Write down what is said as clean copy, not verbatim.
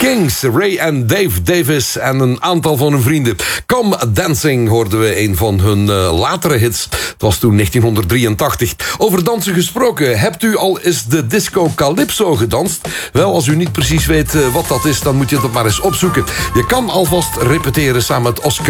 Kings, Ray en Dave Davis en een aantal van hun vrienden. Come Dancing hoorden we een van hun latere hits. Het was toen 1983. Over dansen gesproken, hebt u al eens de disco Calypso gedanst? Wel, als u niet precies weet wat dat is, dan moet je dat maar eens opzoeken. Je kan alvast repeteren samen met Oscar